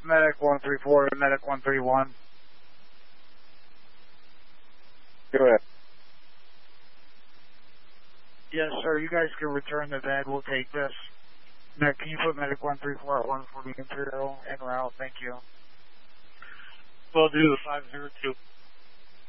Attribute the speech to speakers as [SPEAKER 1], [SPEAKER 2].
[SPEAKER 1] Medic 134 and Medic 131.
[SPEAKER 2] Go ahead.
[SPEAKER 1] Yes, sir. You guys can return the bed. We'll take this. Medic, can you put Medic 134 at 140 Imperial en route? Thank you.
[SPEAKER 3] We'll do 502.